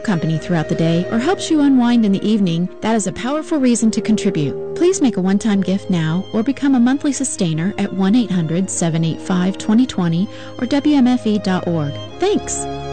company throughout the day or helps you unwind in the evening, that is a powerful reason to contribute. Please make a one-time gift now or become a monthly sustainer at 1-800-785-2020 or WMFE.org. Thanks!